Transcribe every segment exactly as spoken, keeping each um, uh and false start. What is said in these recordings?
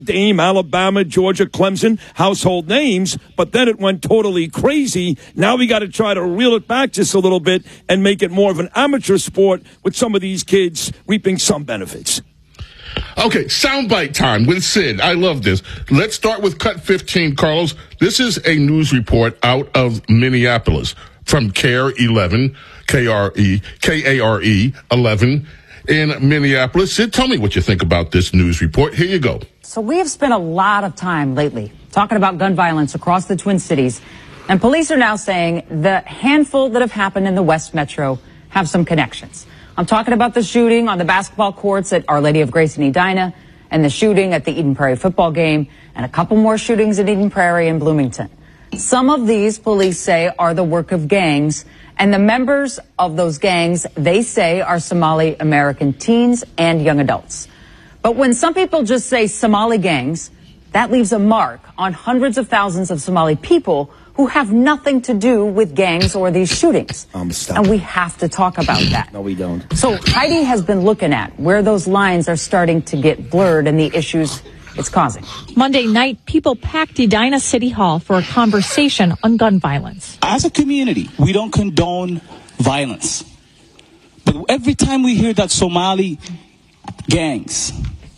Dame, Alabama, Georgia, Clemson, household names, but then it went totally crazy. Now we got to try to reel it back just a little bit and make it more of an amateur sport with some of these kids reaping some benefits. Okay, soundbite time with Sid. I love this. Let's start with cut fifteen, Carlos. This is a news report out of Minneapolis from C A R E eleven, K R E, K A R E eleven in Minneapolis. Sid, tell me what you think about this news report. Here you go. So we have spent a lot of time lately talking about gun violence across the Twin Cities, and police are now saying the handful that have happened in the West Metro have some connections. I'm talking about the shooting on the basketball courts at Our Lady of Grace in Edina, and the shooting at the Eden Prairie football game, and a couple more shootings at Eden Prairie and Bloomington. Some of these, police say, are the work of gangs, and the members of those gangs, they say, are Somali American teens and young adults. But when some people just say Somali gangs, that leaves a mark on hundreds of thousands of Somali people who have nothing to do with gangs or these shootings. Um, stop. And we have to talk about that. No, we don't. So Heidi has been looking at where those lines are starting to get blurred and the issues it's causing. Monday night, people packed Edina City Hall for a conversation on gun violence. As a community, we don't condone violence. But every time we hear that Somali gangs,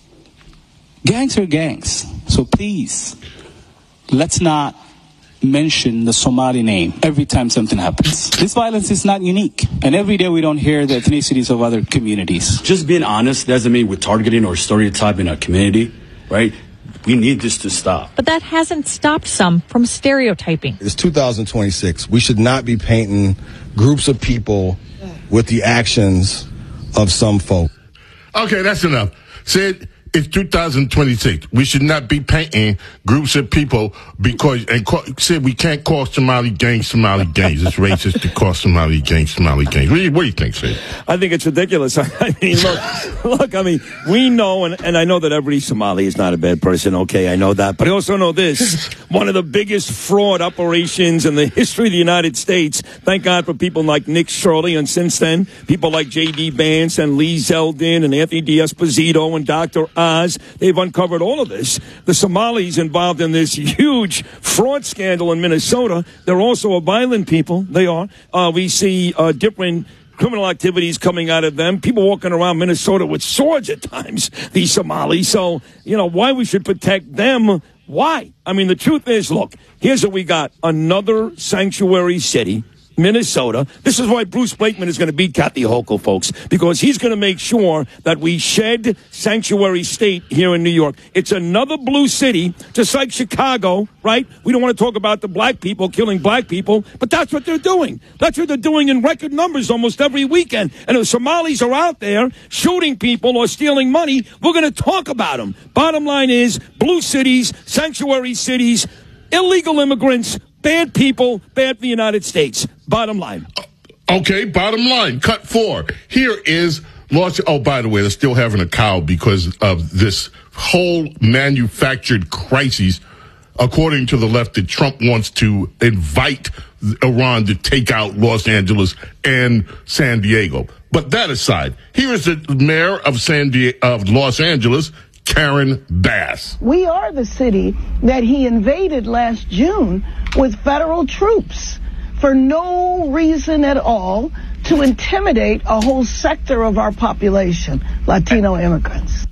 gangs are gangs. So please, let's not mention the Somali name every time something happens. This violence is not unique. And every day we don't hear the ethnicities of other communities. Just being honest doesn't mean we're targeting or stereotyping a community, right? We need this to stop. But that hasn't stopped some from stereotyping. It's two thousand twenty-six. We should not be painting groups of people with the actions of some folk. Okay, that's enough. Sid, it's two thousand twenty-six. We should not be painting groups of people because, and call, Sid, we can't call Somali gangs Somali gangs. It's racist to call Somali gangs Somali gangs. What do you, what do you think, Sid? I think it's ridiculous. I mean, look, look, I mean, we know, and, and I know that every Somali is not a bad person, okay, I know that. But I also know this, one of the biggest fraud operations in the history of the United States. Thank God for people like Nick Shirley, and since then, people like J D. Vance and Lee Zeldin and Anthony D'Esposito and Doctor Oz. They've uncovered all of this. The Somalis involved in this huge fraud scandal in Minnesota, they're also a violent people. They are. Uh, we see uh, different criminal activities coming out of them. People walking around Minnesota with swords at times, these Somalis. So, you know, why we should protect them? Why? I mean, the truth is, look, here's what we got. Another sanctuary city, Minnesota. This is why Bruce Blakeman is going to beat Kathy Hochul, folks, because he's going to make sure that we shed sanctuary state here in New York. It's another blue city, just like Chicago, right? We don't want to talk about the black people killing black people, but that's what they're doing. That's what they're doing in record numbers almost every weekend. And if Somalis are out there shooting people or stealing money, we're going to talk about them. Bottom line is, blue cities, sanctuary cities, illegal immigrants, bad people, bad for the United States. Bottom line. Okay, bottom line. Cut four. Here is Los. Oh, by the way, they're still having a cow because of this whole manufactured crisis, according to the left, that Trump wants to invite Iran to take out Los Angeles and San Diego. But that aside, here is the mayor of San Diego, of Los Angeles, Karen Bass. We are the city that he invaded last June with federal troops for no reason at all, to intimidate a whole sector of our population, Latino immigrants.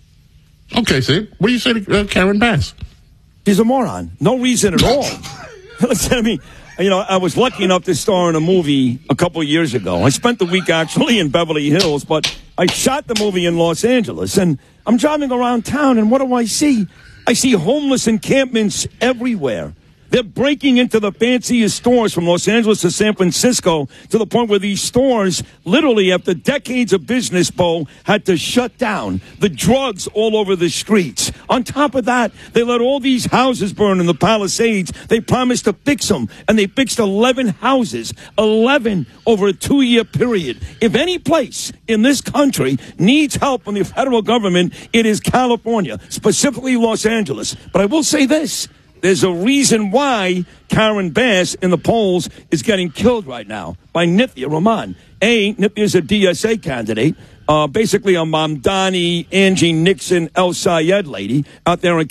Okay, see, what do you say to uh, Karen Bass? She's a moron. No reason at all. Listen, I mean, you know, I was lucky enough to star in a movie a couple of years ago. I spent the week actually in Beverly Hills, but I shot the movie in Los Angeles, and I'm driving around town, and what do I see? I see homeless encampments everywhere. They're breaking into the fanciest stores from Los Angeles to San Francisco to the point where these stores, literally after decades of business, Bo, had to shut down. The drugs all over the streets. On top of that, they let all these houses burn in the Palisades. They promised to fix them, and they fixed eleven houses, eleven over a two-year period. If any place in this country needs help from the federal government, it is California, specifically Los Angeles. But I will say this. There's a reason why Karen Bass in the polls is getting killed right now by Nithya Rahman. A, Nithya is a D S A candidate. Uh, basically, a Mamdani, Angie Nixon, El Sayed lady out there in